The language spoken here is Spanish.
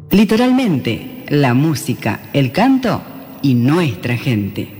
Literalmente, la música, el canto y nuestra gente.